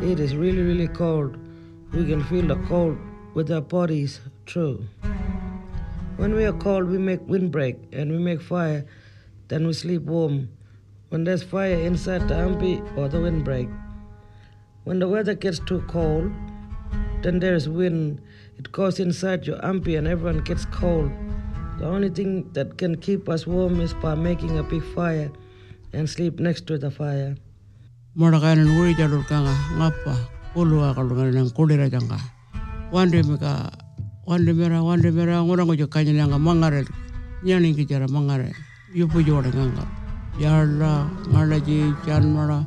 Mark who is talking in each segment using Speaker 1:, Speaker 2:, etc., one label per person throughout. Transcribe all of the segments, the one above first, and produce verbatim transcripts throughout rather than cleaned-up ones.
Speaker 1: it is really, really cold, we can feel the cold with our bodies too. When we are cold, we make windbreak and we make fire, then we sleep warm. When there's fire inside the ampi or the windbreak. When the weather gets too cold, then there's wind. It goes inside your ampi and everyone gets cold. The only thing that can keep us warm is by making a big fire and sleep next to the fire.
Speaker 2: Morakanan uri jalur kanga ngapa kulua kalungan nang kulira janga. Wande meka wande mera wande mera ngurang ko jokanya nanga mangare. Nyani kicara mangare. Yupu jore nganga. Yarla ngalaji janmara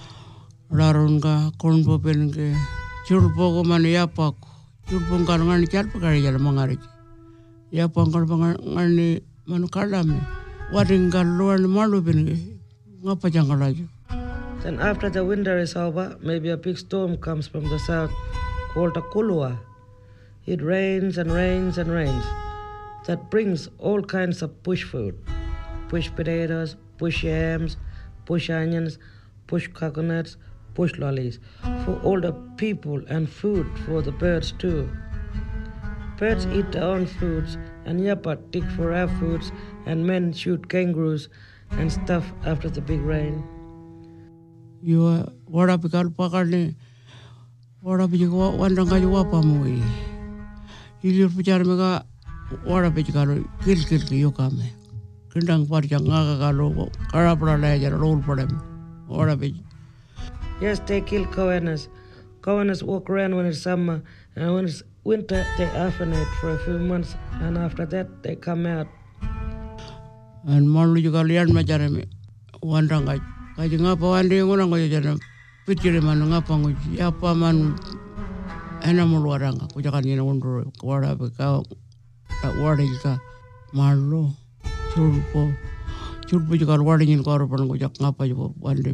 Speaker 2: larunga konpo penke churpo ko man yapak churpo ngan char pakari jala mangare. Yapak ngan ngani manu kalame. Waringal luan malu penke ngapa jangalaju.
Speaker 1: Then after the winter is over, maybe a big storm comes from the south called a kulua. It rains and rains and rains. That brings all kinds of bush food. Bush potatoes, bush yams, bush onions, bush coconuts, bush lollies. For all the people and food for the birds too. Birds eat their own foods and yapa dig for our foods and men shoot kangaroos and stuff after the big rain.
Speaker 2: You what up kal pakarne what up you wandang ka wapa mui ilir pujar mega what up kal kil kil ki yokame kindang par janga ka lo kara pala la jar roll padam what up.
Speaker 1: Yes, they kill cowaners. Cowaners walk around when it's summer, and when it's winter they hibernate for a few months, and after that they come out.
Speaker 2: And malu juga lian majarame wandang ka kaji ngapa wande ngona ngoja jana pitire manu ngapa ngoji apa man ena mulwaranga kujakan ina undur kwara beka ta wade ka malu churpo churpo juga wade nyin kwara pan kujak ngapa jo wande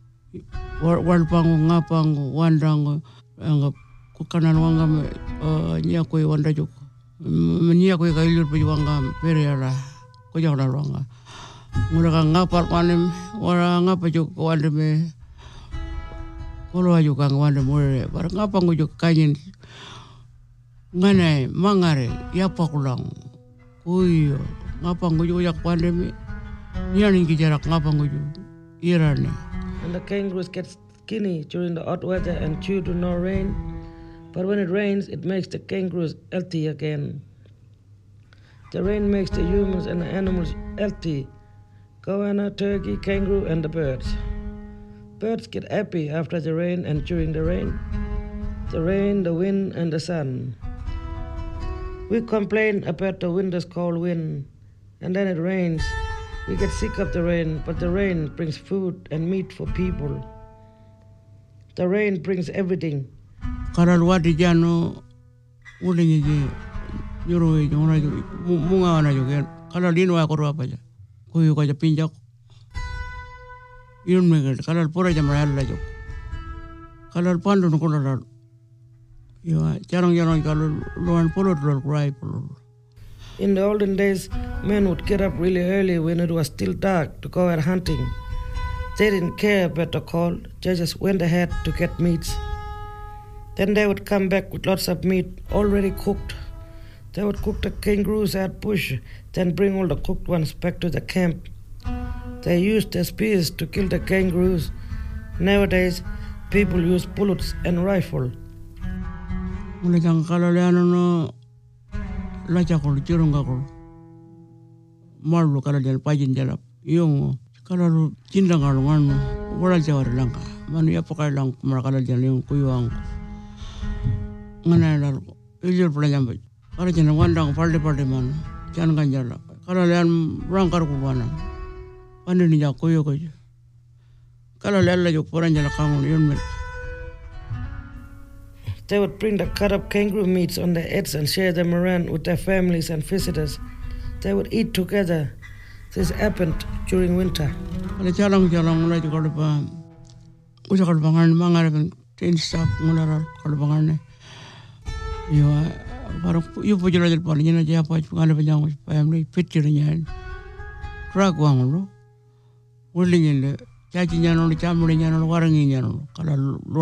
Speaker 2: wal pangu ngapa ngo wandang anga kukanan wanga nya ko wanda jo nya ko ka ilur pu wanga periala kujak na wanga mula ngapar panem ora ngapa juk wande me kolo aju kang wande mure bar ngapa ngujuk kanyin ngane mangare ya pakulang uyo ngapa ngujuk jak wande me nyani kijarak ngapa ngujuk irane.
Speaker 1: And the kangaroos get skinny during the hot weather and due to no rain, but when it rains it makes the kangaroos healthy again. The rain makes the humans and the animals healthy. Goanna, turkey, kangaroo, and the birds. Birds get happy after the rain and during the rain. The rain, the wind, and the sun. We complain about the winter's cold wind, and then it rains. We get sick of the rain, but the rain brings food and meat for people. The rain brings everything.
Speaker 2: Karal wadi jano ulingi ji yuro ji ona ji munga ona ji karal dino wa korwa paja. Kuyu kaja pinjak yun me kalal pura jam rayal la jok kalal pandu no kolal yo jarang jarang kalal luan polo lol kurai polo.
Speaker 1: In the olden days, men would get up really early when it was still dark to go out hunting. They didn't care about the cold, they just went ahead to get meats. Then they would come back with lots of meat already cooked. They would cook the kangaroos out bush, then bring all the cooked ones back to the camp. They used their spears to kill the kangaroos. Nowadays, people use bullets and rifle.
Speaker 2: Mula jang kalaleano no lacha kol chirunga kol malu kalalean pajin jalap yung kalalu cindang kalungan wala jawar langka manu ya pakai lang mara kalalean yung kuyuang ngana lal ilir pelajam kalau jangan wandang parde-parde man jangan ganjala kalau lian rangkar kubana pandai ni jak koyo koyo kalau lian lagi orang jala kamu yun.
Speaker 1: They would bring the cut up kangaroo meats on their heads and share them around with their families and visitors. They would eat together. This happened during winter.
Speaker 2: Kalau jalan jalan mulai kalau pa, usia kalau pangan mangar kan ten stop mulai kalau pangan ni, yo baru yo pujilah jadi paling jenak je apa kalau panjang family picture-nya, track wang lo, uling ini, cacinya lo, camulinya lo, warangnya lo, kalau